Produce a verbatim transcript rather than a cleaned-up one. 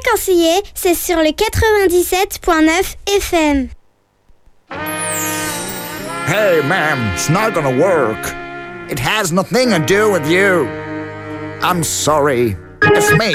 Vacanciers, c'est sur le quatre-vingt-dix-sept point neuf F M. Hey, ma'am, it's not gonna work. It has nothing to do with you. I'm sorry. It's me.